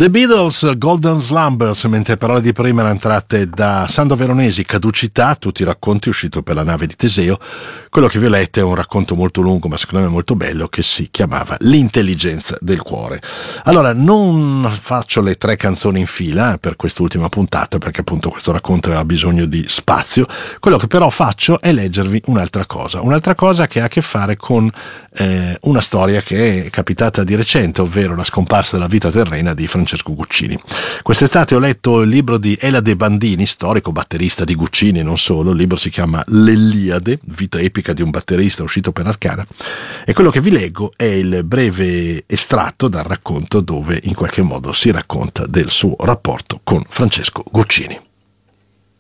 The Beatles, Golden Slumbers, mentre parole di prima erano tratte da Sandro Veronesi, Caducità, tutti i racconti uscito per la nave di Teseo. Quello che vi ho letto è un racconto molto lungo, ma secondo me molto bello, che si chiamava L'intelligenza del cuore. Allora, non faccio le 3 canzoni in fila per quest'ultima puntata, perché appunto questo racconto aveva bisogno di spazio. Quello che però faccio è leggervi un'altra cosa che ha a che fare con una storia che è capitata di recente, ovvero la scomparsa della vita terrena di Francesco Guccini. Quest'estate ho letto il libro di Elade Bandini, storico batterista di Guccini e non solo. Il libro si chiama L'Eliade, vita epica di un batterista, uscito per Arcana, e quello che vi leggo è il breve estratto dal racconto dove in qualche modo si racconta del suo rapporto con Francesco Guccini.